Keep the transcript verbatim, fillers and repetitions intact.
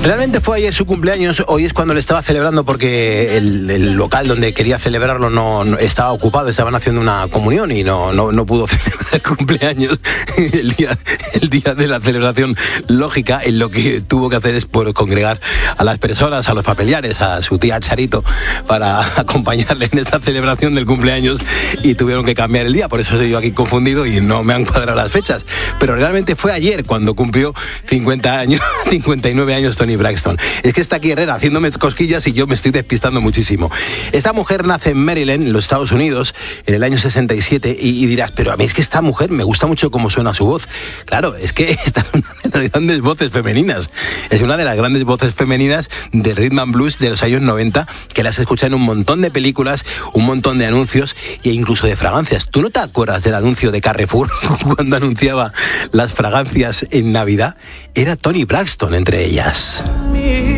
Realmente fue ayer su cumpleaños, hoy es cuando le estaba celebrando porque el, el local donde quería celebrarlo no, no estaba ocupado, estaban haciendo una comunión y no, no, no pudo celebrar el cumpleaños. El día, el día de la celebración lógica, en lo que tuvo que hacer es por congregar a las personas, a los familiares, a su tía Charito, para acompañarle en esta celebración del cumpleaños, y tuvieron que cambiar el día, por eso estoy yo aquí confundido y no me han cuadrado las fechas. Pero realmente fue ayer cuando cumplió cincuenta años, cincuenta y nueve años Toni Braxton. Es que está aquí Herrera haciéndome cosquillas y yo me estoy despistando muchísimo. Esta mujer nace en Maryland, en los Estados Unidos, en el año sesenta y siete, y, y dirás, pero a mí es que esta mujer me gusta mucho cómo suena su voz. Claro, es que esta es una de las grandes voces femeninas. Es una de las grandes voces femeninas del rhythm and blues de los años noventa, que las escuchan en un montón de películas, un montón de anuncios e incluso de fragancias. ¿Tú no te acuerdas del anuncio de Carrefour cuando anunciaba las fragancias en Navidad? Era Toni Braxton entre ellas.